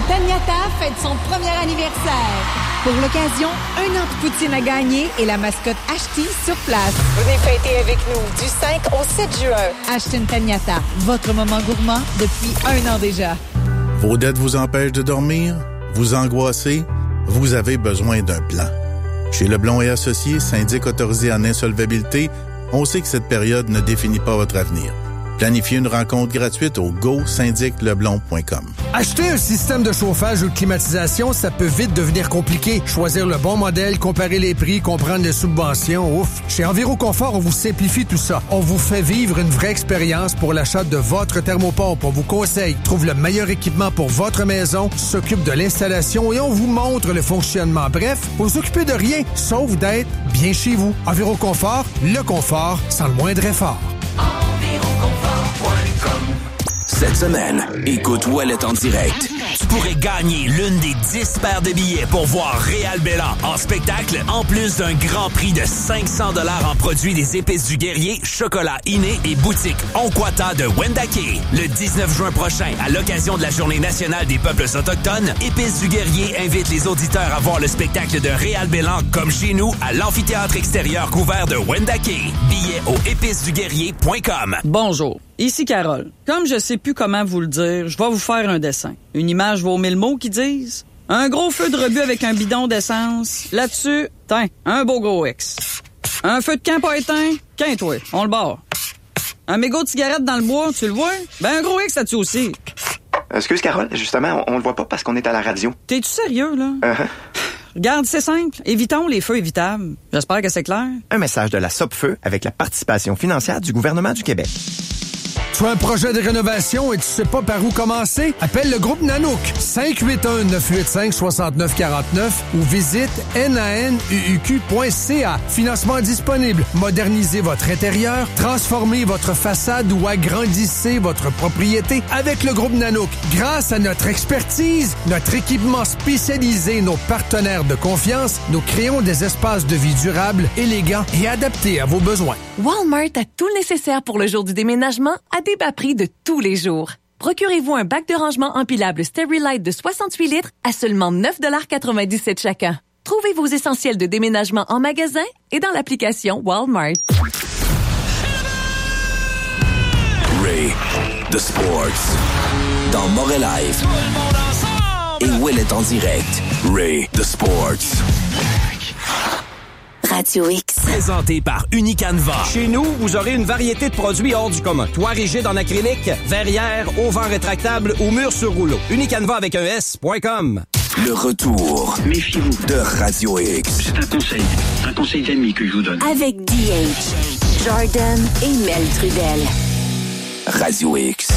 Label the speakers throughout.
Speaker 1: Tagnata fête son premier anniversaire. Pour l'occasion, un an de poutine à gagner et la mascotte Ashti sur place.
Speaker 2: Venez fêter avec nous du 5 au 7 juin.
Speaker 1: Ashton Tagnata, votre moment gourmand depuis un an déjà.
Speaker 3: Vos dettes vous empêchent de dormir? Vous angoissez? Vous avez besoin d'un plan. Chez Leblond et Associés, syndic autorisé en insolvabilité, on sait que cette période ne définit pas votre avenir. Planifiez une rencontre gratuite au go-syndicleblond.com.
Speaker 4: Acheter un système de chauffage ou de climatisation, ça peut vite devenir compliqué. Choisir le bon modèle, comparer les prix, comprendre les subventions, ouf. Chez Enviroconfort, on vous simplifie tout ça. On vous fait vivre une vraie expérience pour l'achat de votre thermopompe. On vous conseille, trouve le meilleur équipement pour votre maison, s'occupe de l'installation et on vous montre le fonctionnement. Bref, vous vous occupez de rien, sauf d'être bien chez vous. Enviroconfort, le confort sans le moindre effort.
Speaker 5: Cette semaine, écoute Ouellet en direct. Tu pourrais gagner l'une des 10 paires de billets pour voir Réal Bélan en spectacle, en plus d'un grand prix de 500 $ en produits des Épices du Guerrier, chocolat Inné et boutique Onkwata de Wendake. Le 19 juin prochain, à l'occasion de la Journée nationale des peuples autochtones, Épices du Guerrier invite les auditeurs à voir le spectacle de Réal Bélan comme chez nous à l'amphithéâtre extérieur couvert de Wendake. Billets au épiceduguerrier.com.
Speaker 6: Bonjour. Ici Carole. Comme je sais plus comment vous le dire, je vais vous faire un dessin. Une image vaut 1000 mots qui disent un gros feu de rebut avec un bidon d'essence. Là-dessus, tiens, un beau gros X. Un feu de camp pas éteint, qu'un-toi, on le barre. Un mégot de cigarette dans le bois, tu le vois? Ben un gros X là-dessus aussi.
Speaker 7: Excuse Carole, justement, on le voit pas parce qu'on est à la radio.
Speaker 6: T'es-tu sérieux, là? Regarde, c'est simple. Évitons les feux évitables. J'espère que c'est clair.
Speaker 7: Un message de la Sopfeu avec la participation financière du gouvernement du Québec.
Speaker 4: Tu as un projet de rénovation et tu sais pas par où commencer? Appelle le groupe Nanook 581-985-6949 ou visite nanuq.ca. Financement disponible. Modernisez votre intérieur, transformez votre façade ou agrandissez votre propriété avec le groupe Nanook. Grâce à notre expertise, notre équipement spécialisé, nos partenaires de confiance, nous créons des espaces de vie durables, élégants et adaptés à vos besoins.
Speaker 8: Walmart a tout le nécessaire pour le jour du déménagement à des bas prix de tous les jours. Procurez-vous un bac de rangement empilable Sterilite de 68 litres à seulement 9,97 chacun. Trouvez vos essentiels de déménagement en magasin et dans l'application Walmart.
Speaker 5: Ray, The Sports, dans Montréal Live. Et Ouellet en direct. Ray, The Sports.
Speaker 9: Radio X.
Speaker 5: Présenté par Unicanva.
Speaker 10: Chez nous, vous aurez une variété de produits hors du commun. Toit rigide en acrylique, verrière, auvent rétractable ou mur sur rouleau. Unicanva avec un S.com.
Speaker 5: Le retour.
Speaker 11: Méfiez-vous.
Speaker 5: De Radio X.
Speaker 11: C'est un conseil d'amis que je vous donne.
Speaker 9: Avec DH, Jordan et Mel Trudel.
Speaker 5: Radio X.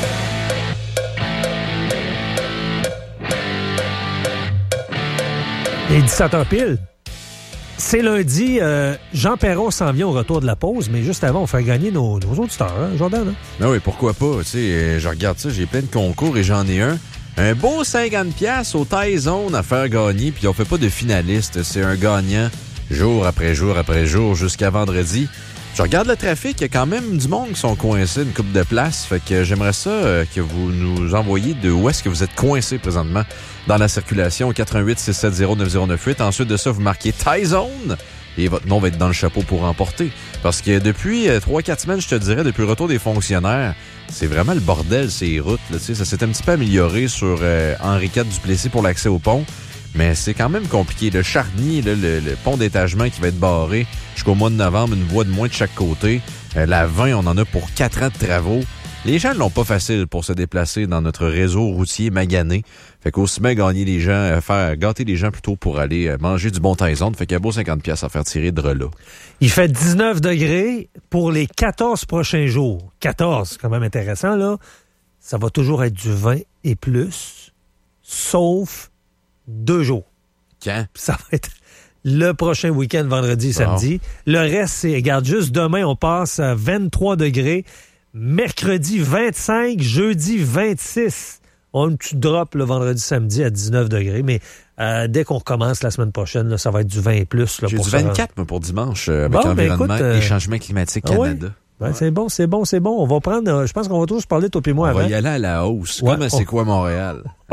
Speaker 12: Il est 17h pile. C'est lundi. Jean Perron s'en vient au retour de la pause, mais juste avant, on fait gagner nos auditeurs, hein, Jordan? Hein?
Speaker 13: Ben oui, pourquoi pas. Tu sais, je regarde ça, j'ai plein de concours et j'en ai un. Un beau 50$ au Taille Zone à faire gagner, puis on fait pas de finaliste. C'est un gagnant jour après jour après jour jusqu'à vendredi. Je regarde le trafic, il y a quand même du monde qui sont coincés, une couple de places. Fait que j'aimerais ça que vous nous envoyiez de où est-ce que vous êtes coincés présentement dans la circulation, 88-670-9098. Ensuite de ça, vous marquez Taille Zone et votre nom va être dans le chapeau pour remporter. Parce que depuis 3-4 semaines, je te dirais, depuis le retour des fonctionnaires, c'est vraiment le bordel, ces routes. Là, ça s'est un petit peu amélioré sur Henri IV Duplessis pour l'accès au pont. Mais c'est quand même compliqué. Le Charny, là, le pont d'étagement qui va être barré jusqu'au mois de novembre, une voie de moins de chaque côté. La 20, on en a pour 4 ans de travaux. Les gens ne l'ont pas facile pour se déplacer dans notre réseau routier magané. Fait qu'aussi bien gagner les gens, faire gâter les gens plutôt pour aller manger du bon Taille Zone. Fait qu'il y a beau 50$ à faire tirer de là.
Speaker 12: Il fait 19 degrés pour les 14 prochains jours. 14, c'est quand même intéressant, là. Ça va toujours être du 20 et plus, sauf 2 jours.
Speaker 13: Quand?
Speaker 12: Ça va être le prochain week-end, vendredi et samedi. Le reste, c'est, regarde, juste demain, on passe à 23 degrés. Mercredi, 25. Jeudi, 26. On a une petite drop le vendredi, samedi à 19 degrés. Mais dès qu'on recommence la semaine prochaine, là, ça va être du 20 et plus. Là,
Speaker 13: j'ai
Speaker 12: pour
Speaker 13: du 24 pour dimanche avec Environnement et Changements climatiques Canada.
Speaker 12: Ouais. C'est bon. On va prendre, je pense qu'on va tous parler, toi et moi,
Speaker 13: on
Speaker 12: avant.
Speaker 13: va y aller à la hausse.
Speaker 12: Ouais,
Speaker 13: comme c'est quoi Montréal?